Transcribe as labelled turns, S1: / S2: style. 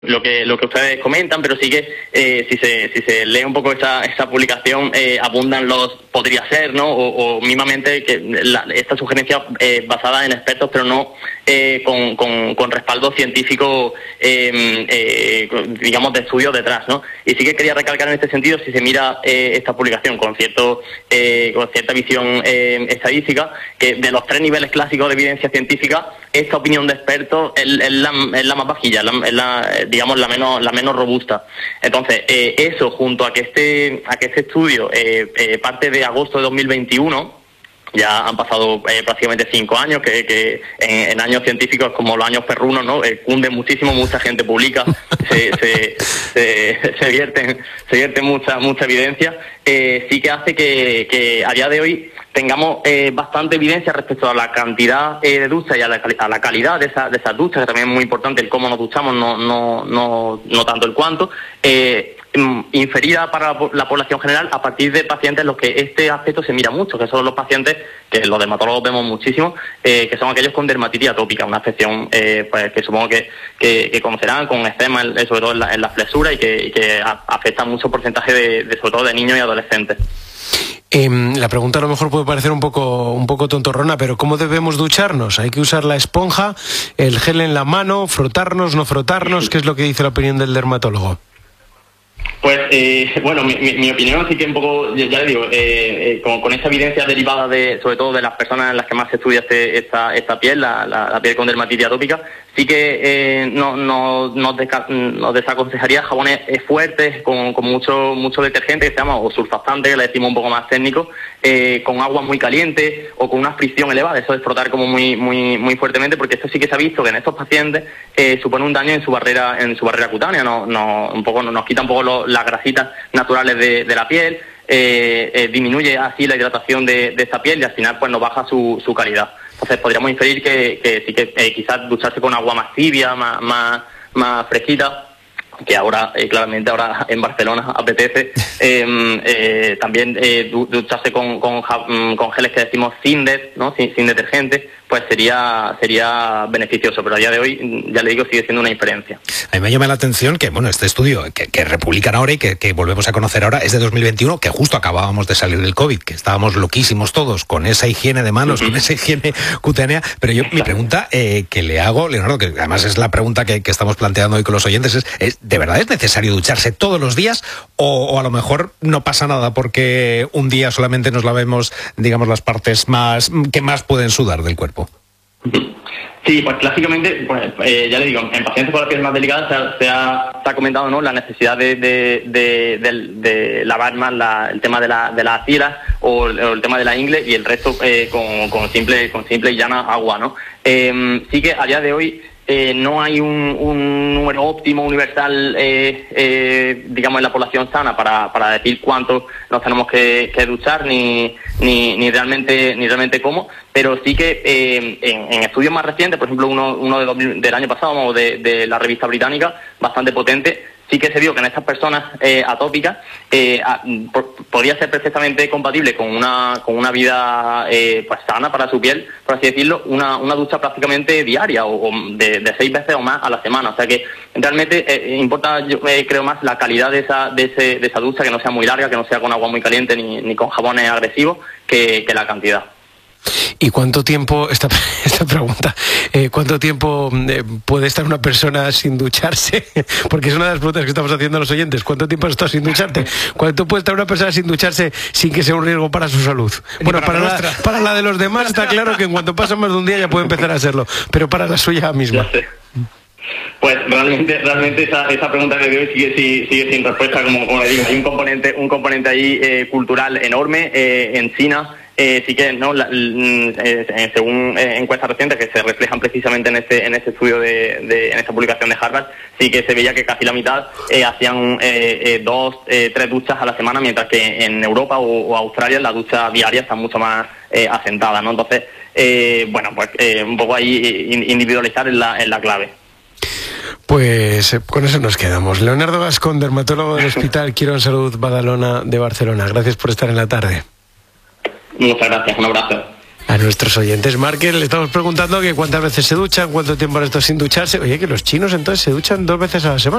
S1: lo que ustedes comentan, pero sí que si se lee un poco esa publicación, abundan podría ser, ¿no? O mínimamente esta sugerencia basada en expertos, pero no con respaldo científico, digamos, de estudios detrás, ¿no? Y sí que quería recalcar en este sentido, si se mira esta publicación con cierta visión estadística, que de los 3 niveles clásicos de evidencia científica, esta opinión de expertos es la más bajilla, digamos la menos robusta. Entonces, eso junto a que este estudio parte de agosto de 2021, ya han pasado prácticamente 5 años, que en años científicos como los años perrunos, ¿no? Cunde muchísimo, mucha gente publica, se vierte mucha evidencia. Sí que hace que a día de hoy tengamos bastante evidencia respecto a la cantidad de duchas y a la calidad de esas duchas, que también es muy importante el cómo nos duchamos, no tanto el cuánto, inferida para la población general a partir de pacientes en los que este aspecto se mira mucho, que son los pacientes, que los dermatólogos vemos muchísimo, que son aquellos con dermatitis atópica, una afección pues que supongo que conocerán, con eczema sobre todo en la flexura y que afecta a mucho porcentaje sobre todo de niños y adolescentes.
S2: La pregunta a lo mejor puede parecer un poco tontorrona, pero ¿cómo debemos ducharnos? ¿Hay que usar la esponja, el gel en la mano, frotarnos, no frotarnos? ¿Qué es lo que dice la opinión del dermatólogo?
S1: Pues, bueno, mi opinión sí que un poco, ya le digo, con esa evidencia derivada sobre todo de las personas en las que más se estudia esta piel, la piel con dermatitis atópica, sí que nos desaconsejaría jabones fuertes, con mucho detergente, que se llama, o surfactante, que le decimos un poco más técnico, con agua muy caliente o con una fricción elevada. Eso es frotar como muy fuertemente, porque esto sí que se ha visto que en estos pacientes supone un daño en su barrera cutánea, nos quita un poco las grasitas naturales de la piel, disminuye así la hidratación de esta piel y al final pues nos baja su calidad. Entonces podríamos inferir que sí que quizás ducharse con agua más tibia, más fresquita, que ahora claramente ahora en Barcelona apetece, también ducharse con geles que decimos sin detergente, pues sería beneficioso, pero a día de hoy, ya le digo, sigue siendo una inferencia.
S3: A mí me llama la atención que, bueno, este estudio que republican ahora y que volvemos a conocer ahora es de 2021, que justo acabábamos de salir del COVID, que estábamos loquísimos todos con esa higiene de manos, con esa higiene cutánea, pero yo, mi pregunta que le hago, Leonardo, que además es la pregunta que estamos planteando hoy con los oyentes, es ¿de verdad es necesario ducharse todos los días o a lo mejor no pasa nada porque un día solamente nos lavemos, digamos, las partes que más pueden sudar del cuerpo?
S1: Sí, pues clásicamente, ya le digo, en pacientes con la piel más delicada se ha comentado, ¿no?, la necesidad de lavar más el tema de la axila o el tema de la ingle y el resto con simple y llana agua, ¿no? Sí que a día de hoy no hay un número óptimo universal, digamos, en la población sana para decir cuánto nos tenemos que duchar ni realmente cómo, pero sí que en estudios más recientes, por ejemplo uno del año pasado, de la revista británica, bastante potente, sí que se vio que en estas personas atópicas podría ser perfectamente compatible con una vida pues sana para su piel, por así decirlo, una ducha prácticamente diaria o de 6 veces o más a la semana. O sea que realmente importa, yo creo, más la calidad de esa ducha, que no sea muy larga, que no sea con agua muy caliente ni con jabones agresivos, que la cantidad.
S2: ¿Y cuánto tiempo, esta pregunta, cuánto tiempo puede estar una persona sin ducharse? Porque es una de las preguntas que estamos haciendo a los oyentes. ¿Cuánto tiempo has estado sin ducharte? ¿Cuánto puede estar una persona sin ducharse sin que sea un riesgo para su salud? Bueno, para la de los demás está claro que en cuanto pasa más de un día ya puede empezar a serlo, pero para la suya misma.
S1: Ya sé. Pues realmente esa pregunta de hoy sigue sin respuesta, como le digo, hay un componente ahí cultural enorme. En China sí que no, según encuestas recientes que se reflejan precisamente en este estudio en esta publicación de Harvard, sí que se veía que casi la mitad hacían 2, 3 duchas a la semana, mientras que en Europa o Australia la ducha diaria está mucho más asentada, ¿no? Entonces, bueno, pues un poco ahí individualizar es la clave.
S2: Pues con eso nos quedamos. Leonardo Gascón, dermatólogo del Hospital Quirón Salud Badalona de Barcelona. Gracias por estar en la tarde.
S1: Muchas gracias, un abrazo.
S2: A nuestros oyentes, Marque, le estamos preguntando que cuántas veces se duchan, cuánto tiempo han estado sin ducharse. Oye, que los chinos entonces se duchan 2 veces a la semana.